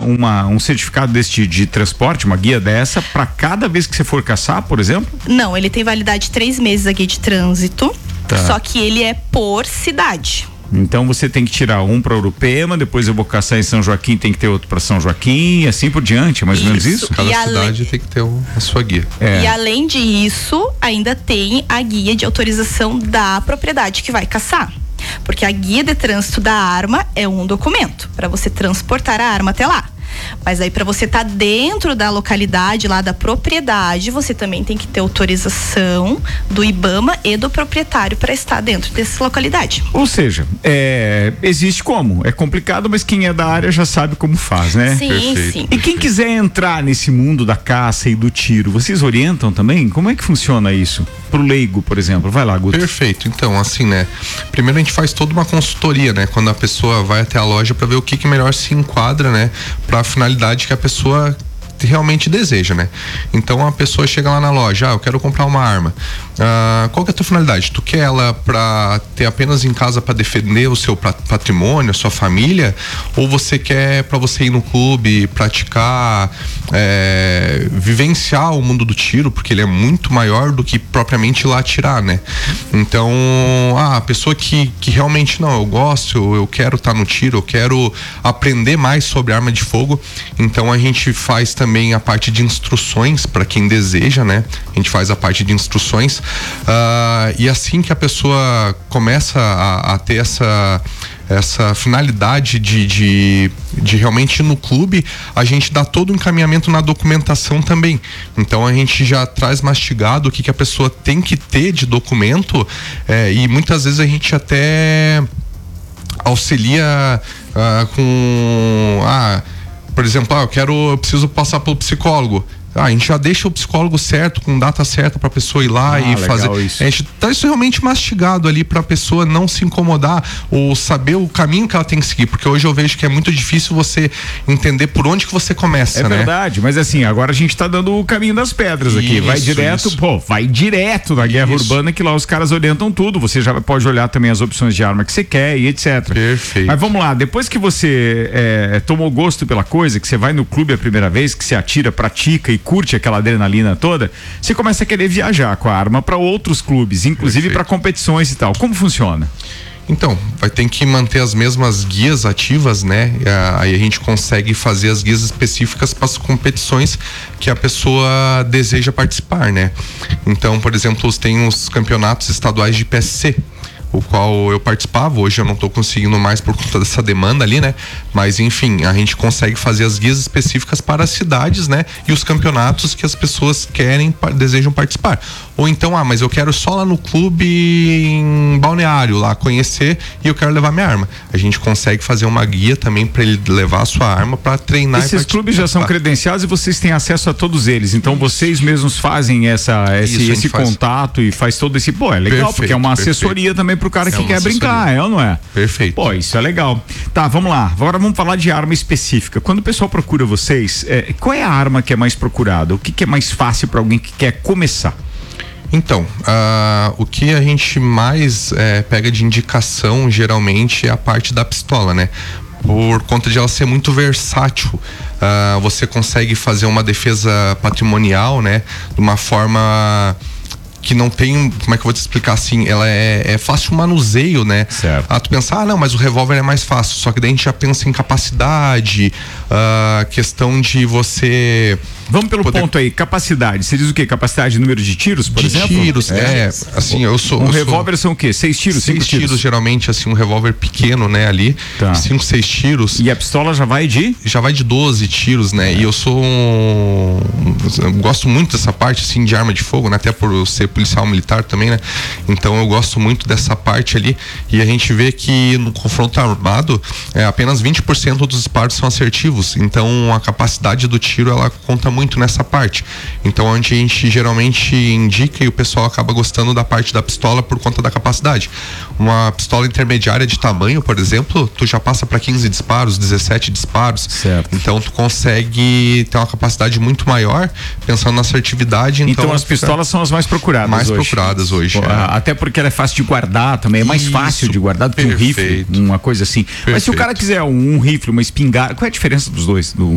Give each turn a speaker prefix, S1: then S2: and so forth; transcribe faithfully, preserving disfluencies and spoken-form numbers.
S1: uma, um certificado deste de transporte, uma guia dessa, para cada vez que você for caçar, por exemplo?
S2: Não, ele tem validade de três meses a guia de trânsito,
S1: tá.
S2: Só que ele é por cidade.
S1: Então você tem que tirar um para Urupema, depois eu vou caçar em São Joaquim, tem que ter outro para São Joaquim, e assim por diante, é mais ou menos isso?
S3: Cada
S2: e
S3: cidade
S2: além...
S3: tem que ter um, a sua guia.
S1: É.
S2: E além disso, ainda tem a guia de autorização da propriedade que vai caçar. Porque a guia de trânsito da arma é um documento para você transportar a arma até lá. Mas aí para você estar tá dentro da localidade lá da propriedade, você também tem que ter autorização do IBAMA e do proprietário para estar dentro dessa localidade.
S1: Ou seja, é, existe como, é complicado, mas quem é da área já sabe como faz, né?
S2: Sim,
S3: Perfeito.
S2: sim.
S1: E quem quiser entrar nesse mundo da caça e do tiro, vocês orientam também? Como é que funciona isso? Pro leigo, por exemplo, vai lá, Guto.
S3: Perfeito, então assim, né, primeiro a gente faz toda uma consultoria, né, quando a pessoa vai até a loja para ver o que que melhor se enquadra, né, para a finalidade que a pessoa realmente deseja, né? Então a pessoa chega lá na loja, ah, eu quero comprar uma arma. Ah, qual que é a tua finalidade? Tu quer ela pra ter apenas em casa para defender o seu patrimônio, a sua família? Ou você quer para você ir no clube, praticar, é, vivenciar o mundo do tiro, porque ele é muito maior do que propriamente ir lá atirar, né? Então, ah, a pessoa que, que realmente não, eu gosto, eu quero estar no tiro, eu quero aprender mais sobre arma de fogo, então a gente faz também também a parte de instruções para quem deseja, né? A gente faz a parte de instruções, uh, e assim que a pessoa começa a, a ter essa essa finalidade de, de, de realmente ir no clube, a gente dá todo o encaminhamento na documentação também. Então a gente já traz mastigado o que, que a pessoa tem que ter de documento, é, e muitas vezes a gente até auxilia uh, com ah, por exemplo, ah, eu quero, eu preciso passar pelo psicólogo. Ah, a gente já deixa o psicólogo certo, com data certa pra pessoa ir lá ah, e fazer. Isso. A gente tá isso realmente mastigado ali pra pessoa não se incomodar ou saber o caminho que ela tem que seguir, porque hoje eu vejo que é muito difícil você entender por onde que você começa,
S1: é
S3: né?
S1: É verdade, mas assim, agora a gente tá dando o caminho das pedras aqui. Isso, vai direto, isso. pô, vai direto na guerra isso. urbana, que lá os caras orientam tudo. Você já pode olhar também as opções de arma que você quer e etcétera.
S3: Perfeito.
S1: Mas vamos lá, depois que você é, tomou gosto pela coisa, que você vai no clube a primeira vez, que você atira, pratica e curte aquela adrenalina toda, você começa a querer viajar com a arma para outros clubes, inclusive para competições e tal. Como funciona?
S3: Então, vai ter que manter as mesmas guias ativas, né? Aí a gente consegue fazer as guias específicas para as competições que a pessoa deseja participar, né? Então, por exemplo, tem os campeonatos estaduais de P S C, o qual eu participava. Hoje eu não estou conseguindo mais por conta dessa demanda ali, né? Mas enfim, a gente consegue fazer as guias específicas para as cidades, né? E os campeonatos que as pessoas querem, desejam participar. Ou então, ah, mas eu quero só lá no clube em Balneário lá conhecer e eu quero levar minha arma. A gente consegue fazer uma guia também para ele levar a sua arma para treinar.
S1: Esses clubes já são credenciados e vocês têm acesso a todos eles. Então isso. Vocês mesmos fazem essa, esse, isso, esse contato faz. E faz todo esse. Pô, é legal, perfeito, porque é uma perfeito. assessoria também pro cara é que quer assessoria. Brincar, é ou não é?
S3: Perfeito.
S1: Pô, isso é legal. Tá, vamos lá. Agora vamos falar de arma específica. Quando o pessoal procura vocês, é, qual é a arma que é mais procurada? O que, que é mais fácil para alguém que quer começar?
S3: Então, uh, o que a gente mais é, pega de indicação geralmente é a parte da pistola, né? Por conta de ela ser muito versátil, uh, você consegue fazer uma defesa patrimonial, né? De uma forma que não tem, como é que eu vou te explicar assim, ela é, é fácil manuseio, né?
S1: Certo.
S3: Ah, tu pensar, ah, não, mas o revólver é mais fácil, só que daí a gente já pensa em capacidade, uh, questão de você...
S1: Vamos pelo poder... ponto aí, capacidade. Você diz o quê? Capacidade de número de tiros, por
S3: de
S1: exemplo?
S3: tiros, é. é assim, eu sou...
S1: Um
S3: eu
S1: revólver
S3: sou...
S1: são o quê? Seis tiros?
S3: Seis
S1: cinco tiros?
S3: tiros, geralmente, assim, um revólver pequeno, né, ali. Tá. Cinco, seis tiros.
S1: E a pistola já vai de?
S3: Já vai de doze tiros, né? É. E eu sou um... Eu gosto muito dessa parte, assim, de arma de fogo, né? Até por ser policial militar também, né? Então eu gosto muito dessa parte ali. E a gente vê que no confronto armado, é, apenas vinte por cento dos disparos são assertivos. Então a capacidade do tiro, ela conta muito nessa parte. Então onde a gente geralmente indica e o pessoal acaba gostando da parte da pistola por conta da capacidade. Uma pistola intermediária de tamanho, por exemplo, tu já passa para quinze disparos, dezessete disparos.
S1: Certo.
S3: Então tu consegue ter uma capacidade muito maior, pensando na assertividade. Então,
S1: então as pistolas são as mais procuradas
S3: mais
S1: hoje.
S3: procuradas hoje.
S1: Pô,
S3: é.
S1: Até porque ela é fácil de guardar também, é mais
S3: Isso,
S1: fácil de guardar do que um rifle, uma coisa assim. Perfeito. Mas se o cara quiser um, um rifle, uma espingarda, qual é a diferença dos dois? Do